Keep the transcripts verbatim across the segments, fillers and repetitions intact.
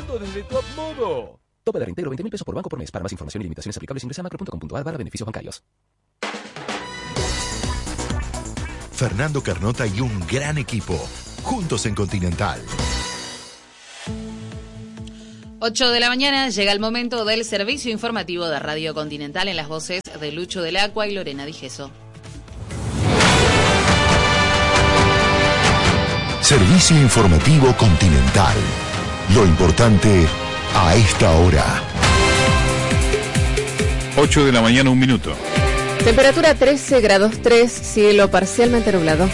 Todo desde Top Modo. Tope de reintegro veinte mil pesos por banco por mes. Para más información y limitaciones aplicables ingresa a macro punto com punto a r barra beneficios bancarios. Fernando Carnota y un gran equipo, juntos en Continental. ocho de la mañana llega el momento del servicio informativo de Radio Continental en las voces de Lucho del Acua y Lorena Digeso. Servicio informativo Continental. Lo importante a esta hora. ocho de la mañana, un minuto. Temperatura trece grados tres, cielo parcialmente nublado.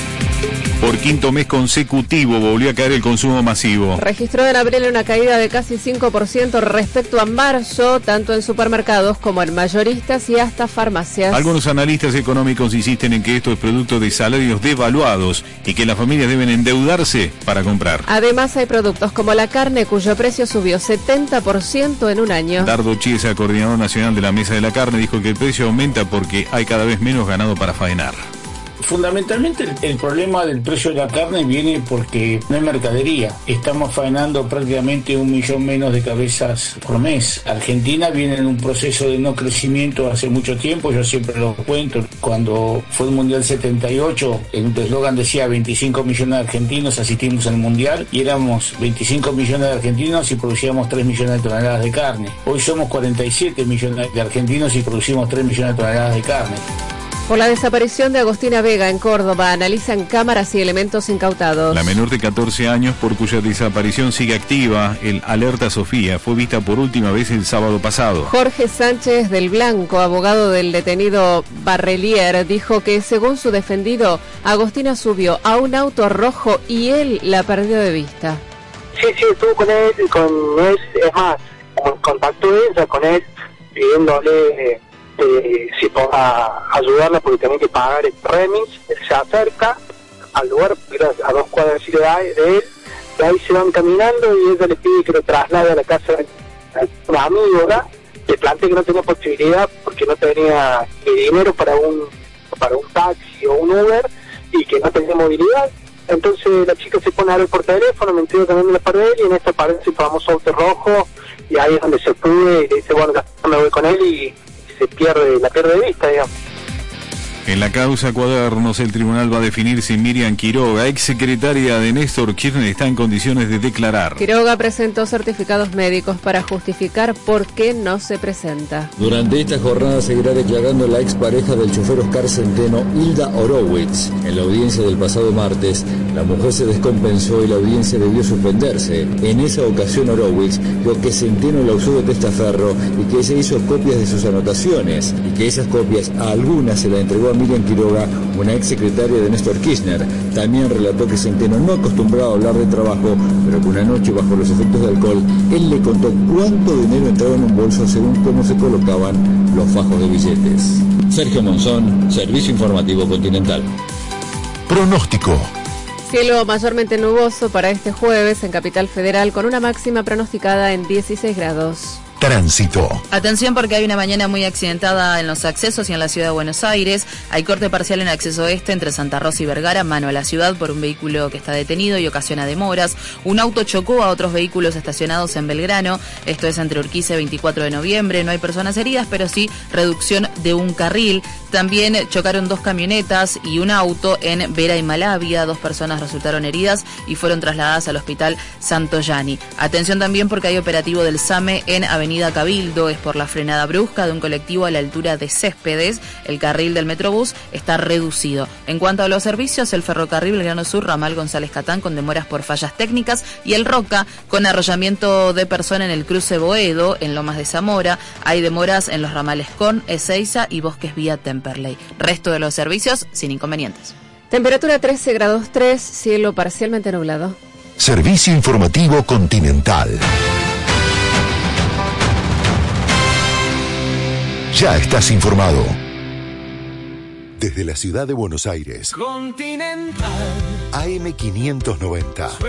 Por quinto mes consecutivo volvió a caer el consumo masivo. Registró en abril una caída de casi cinco por ciento respecto a marzo, tanto en supermercados como en mayoristas y hasta farmacias. Algunos analistas económicos insisten en que esto es producto de salarios devaluados y que las familias deben endeudarse para comprar. Además hay productos como la carne cuyo precio subió setenta por ciento en un año. Dardo Chiesa, coordinador nacional de la Mesa de la Carne, dijo que el precio aumenta porque hay cada vez menos ganado para faenar. Fundamentalmente el, el problema del precio de la carne viene porque no hay mercadería. Estamos faenando prácticamente un millón menos de cabezas por mes. Argentina viene en un proceso de no crecimiento hace mucho tiempo, yo siempre lo cuento. Cuando fue el Mundial setenta y ocho, el eslogan decía veinticinco millones de argentinos asistimos al Mundial y éramos veinticinco millones de argentinos y producíamos tres millones de toneladas de carne. Hoy somos cuarenta y siete millones de argentinos y producimos tres millones de toneladas de carne. Por la desaparición de Agostina Vega en Córdoba, analizan cámaras y elementos incautados. La menor de catorce años, por cuya desaparición sigue activa, el Alerta Sofía, fue vista por última vez el sábado pasado. Jorge Sánchez del Blanco, abogado del detenido Barrelier, dijo que según su defendido, Agostina subió a un auto rojo y él la perdió de vista. Sí, sí, estuvo con él, con él, es más, contactó ella con él, pidiéndole... Eh, si pueda ayudarla porque tiene que pagar el remis. Él se acerca al lugar a dos cuadras de él, y ahí se van caminando y ella le pide que lo traslade a la casa de una amiga, le plantea que no tenía posibilidad porque no tenía dinero para un para un taxi o un Uber y que no tenía movilidad. Entonces la chica se pone a hablar por teléfono, me entiendo también en la pared y en esta aparece el famoso auto rojo y ahí es donde se pude y le dice, bueno, ya me voy con él y se pierde, la pierde de vista, digamos. En la causa Cuadernos, el tribunal va a definir si Miriam Quiroga, ex secretaria de Néstor Kirchner, está en condiciones de declarar. Quiroga presentó certificados médicos para justificar por qué no se presenta. Durante esta jornada seguirá declarando la expareja del chofer Oscar Centeno, Hilda Horowitz. En la audiencia del pasado martes, la mujer se descompensó y la audiencia debió suspenderse. En esa ocasión Horowitz dijo que Centeno la usó de testaferro y que se hizo copias de sus anotaciones y que esas copias a algunas se la entregó a Miriam Quiroga, una ex secretaria de Néstor Kirchner. También relató que Centeno no acostumbraba a hablar de trabajo, pero que una noche bajo los efectos de alcohol, él le contó cuánto dinero entraba en un bolso según cómo se colocaban los fajos de billetes. Sergio Monzón, Servicio Informativo Continental. Pronóstico. Cielo mayormente nuboso para este jueves en Capital Federal con una máxima pronosticada en dieciséis grados. Tránsito. Atención porque hay una mañana muy accidentada en los accesos y en la ciudad de Buenos Aires. Hay corte parcial en acceso este entre Santa Rosa y Vergara, mano a la ciudad por un vehículo que está detenido y ocasiona demoras. Un auto chocó a otros vehículos estacionados en Belgrano. Esto es entre Urquiza y veinticuatro de noviembre. No hay personas heridas, pero sí reducción de un carril. También chocaron dos camionetas y un auto en Vera y Malavia. Dos personas resultaron heridas y fueron trasladadas al hospital Santoyani. Atención también porque hay operativo del SAME en Avenida Cabildo, es por la frenada brusca de un colectivo a la altura de Céspedes. El carril del Metrobús está reducido. En cuanto a los servicios, el ferrocarril Belgrano Sur, ramal González Catán, con demoras por fallas técnicas, y el Roca, con arrollamiento de persona en el cruce Boedo, en Lomas de Zamora. Hay demoras en los ramales Con, Ezeiza y Bosques vía Temperley. Resto de los servicios sin inconvenientes. Temperatura trece grados tres, cielo parcialmente nublado. Servicio Informativo Continental. Ya estás informado. Desde la ciudad de Buenos Aires, Continental. A M quinientos noventa.